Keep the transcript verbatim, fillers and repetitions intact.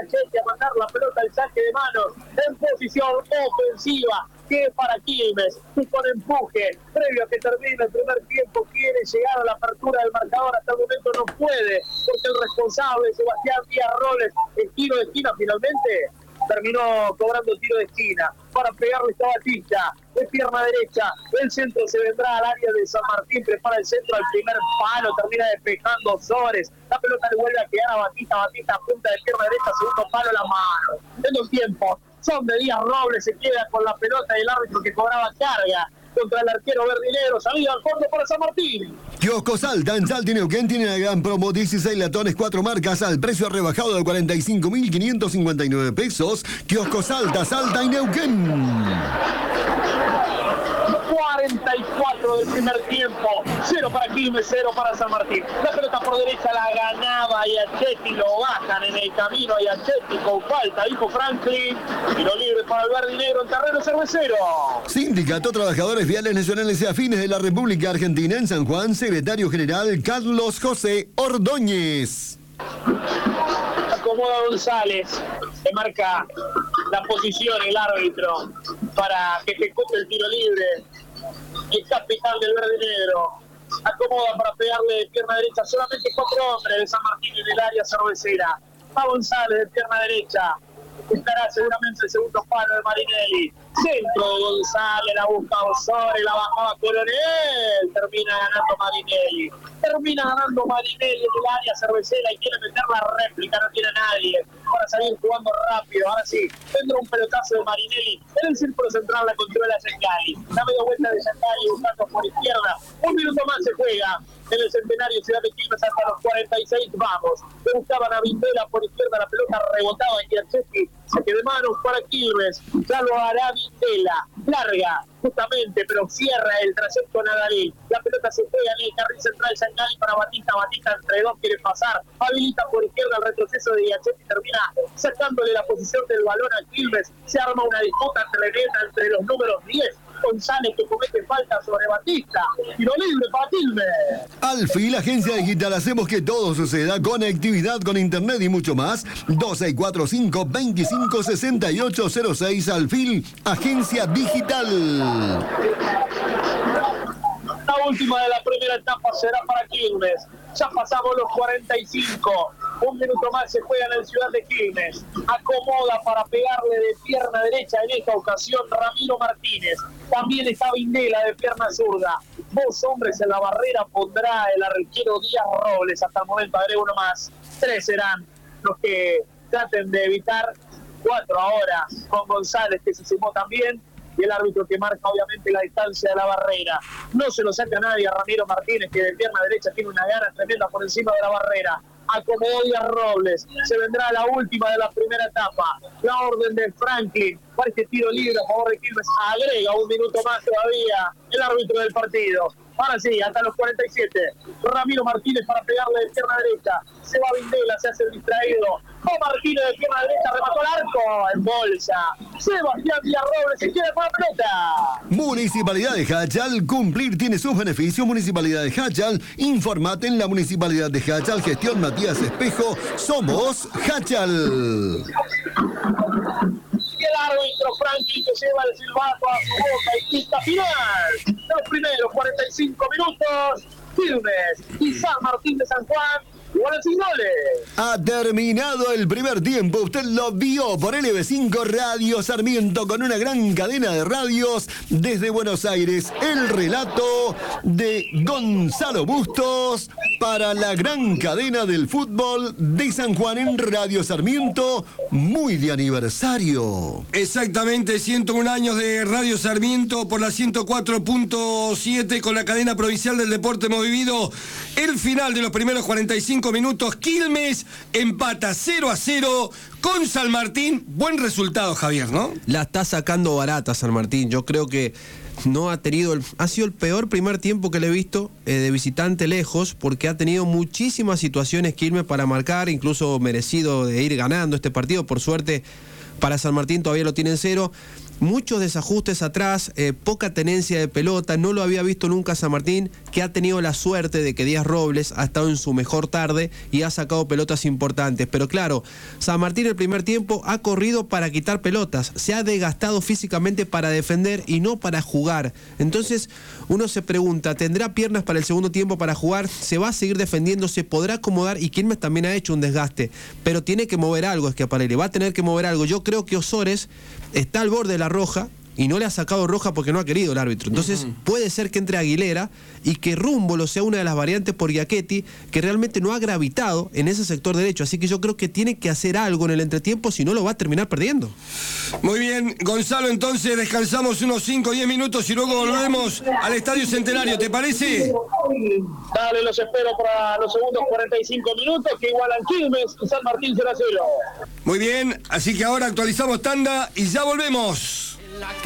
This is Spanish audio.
Diachete a mandar la pelota al saque de manos en posición ofensiva, que es para Quilmes, y con empuje, previo a que termine el primer tiempo, quiere llegar a la apertura del marcador. Hasta el momento no puede, porque el responsable, Sebastián Díaz Robles, el tiro de esquina finalmente terminó cobrando tiro de esquina para pegarle esta Batista de pierna derecha. El centro se vendrá al área de San Martín, prepara el centro al primer palo, termina despejando Sores. La pelota le vuelve a quedar a Batista, Batista punta de pierna derecha, segundo palo a la mano. En los tiempos son de Díaz Robles, se queda con la pelota y el árbitro que cobraba carga contra el arquero verdinero. Salida al fondo para San Martín. Kiosco Salta en Salta y Neuquén tiene la gran promo: dieciséis latones, cuatro marcas al precio rebajado de cuarenta y cinco mil quinientos cincuenta y nueve pesos. Kiosco Salta, Salta y Neuquén. cuarenta y cuatro del primer tiempo, cero para Quilmes, cero para San Martín. La pelota por derecha la ganaba Diachete, lo bajan en el camino a Diachete con falta, dijo Franklin, tiro libre para el verdinegro en terreno cervecero. Sindicato Trabajadores Viales Nacionales y Afines de la República Argentina en San Juan, secretario general Carlos José Ordóñez. Acomoda González, le marca la posición el árbitro para que ejecute el tiro libre. El capitán del verde negro acomoda para pegarle de pierna derecha. Solamente cuatro hombres de San Martín en el área cervecera. Va González de pierna derecha. Estará seguramente el segundo palo de Marinelli. Centro de González, la busca Osores, la bajaba Coronel. Termina ganando Marinelli. Termina ganando Marinelli en el área cervecera y quiere meter la réplica, no tiene a nadie para salir jugando rápido. Ahora sí, tendrá un pelotazo de Marinelli en el círculo central, la controla Yangari. La media vuelta de Yangari buscando por izquierda. Un minuto más se juega en el Centenario Ciudad de Quilmes hasta los cuarenta y seis. Vamos, le buscaban a Vindela por izquierda, la pelota rebotaba en Diachete, saque de manos para Quilmes. Ya lo hará Vindela, larga justamente, pero cierra el trayecto Nadalí. La pelota se juega en el carril central Yangari para Batista. Batista entre dos quiere pasar, habilita por izquierda el retroceso de Diachete y termina sacándole la posición del balón a Quilmes. Se arma una disputa tremenda entre los números diez. González, que comete falta sobre Batista. Tiro libre para Quilmes. Alfil, agencia digital, hacemos que todo suceda. Conectividad con internet y mucho más. dos seis cuatro cinco, veinticinco sesenta y ocho cero seis. Alfil, agencia digital. La última de la primera etapa será para Quilmes. Ya pasamos los cuarenta y cinco. Un minuto más se juega en el Ciudad de Quilmes. Acomoda para pegarle de pierna derecha en esta ocasión Ramiro Martínez. También está Vindela de pierna zurda. Dos hombres en la barrera pondrá el arquero Díaz Robles. Hasta el momento agrego uno más. Tres serán los que traten de evitar. Cuatro ahora con González, que se sumó también. Y el árbitro que marca obviamente la distancia de la barrera. No se lo saca a nadie a Ramiro Martínez, que de pierna derecha tiene una gana tremenda por encima de la barrera. Acomodó Díaz Robles. Se vendrá la última de la primera etapa. La orden de Franklin para este tiro libre a favor de Quilmes. Agrega un minuto más todavía el árbitro del partido. Ahora sí, hasta los cuarenta y siete. Ramiro Martínez para pegarle de pierna derecha. Se va Vindela, se hace el distraído. Va Martínez de pierna derecha, remató el arco. En bolsa. Sebastián Díaz Robles se queda con la pelota. Municipalidad de Hachal, cumplir tiene sus beneficios. Municipalidad de Hachal, informate en la Municipalidad de Hachal. Gestión Matías Espejo. Somos Hachal. Y el árbitro Franklin, que lleva el silbato a su boca y pista final. Los primeros cuarenta y cinco minutos, Quilmes y San Martín de San Juan, igual sin goles. Ha terminado el primer tiempo. Usted lo vio por L B cinco Radio Sarmiento, con una gran cadena de radios desde Buenos Aires. El relato de Gonzalo Bustos para la gran cadena del fútbol de San Juan en Radio Sarmiento. Muy de aniversario. Exactamente, ciento un años de Radio Sarmiento por la ciento cuatro punto siete con la cadena provincial del deporte hemos vivido el final de los primeros cuarenta y cinco minutos. Quilmes empata cero a cero con San Martín. Buen resultado, Javier, ¿no? La está sacando barata San Martín. Yo creo que no ha tenido, el, ha sido el peor primer tiempo que le he visto eh, de visitante lejos, porque ha tenido muchísimas situaciones Quilmes para marcar, incluso merecido de ir ganando este partido. Por suerte para San Martín todavía lo tienen cero. muchos desajustes atrás, eh, poca tenencia de pelota, no lo había visto nunca San Martín, que ha tenido la suerte de que Díaz Robles ha estado en su mejor tarde y ha sacado pelotas importantes. Pero claro, San Martín el primer tiempo ha corrido para quitar pelotas, se ha desgastado físicamente para defender y no para jugar. Entonces uno se pregunta, ¿tendrá piernas para el segundo tiempo para jugar? ¿Se va a seguir defendiendo? ¿Se podrá acomodar? Y Quilmes también ha hecho un desgaste, pero tiene que mover algo, Schiaparelli, va a tener que mover algo. Yo creo que Ozores está al borde de la roja y no le ha sacado roja porque no ha querido el árbitro. Entonces uh-huh. puede ser que entre Aguilera y que Rúmbolo sea una de las variantes por Giachetti, que realmente no ha gravitado en ese sector derecho. Así que yo creo que tiene que hacer algo en el entretiempo, si no lo va a terminar perdiendo. Muy bien, Gonzalo, entonces descansamos unos cinco o diez minutos y luego volvemos al Estadio Centenario, ¿te parece? Dale, los espero para los segundos cuarenta y cinco minutos, que igualan Quilmes y San Martín cero a cero. Muy bien, así que ahora actualizamos tanda y ya volvemos.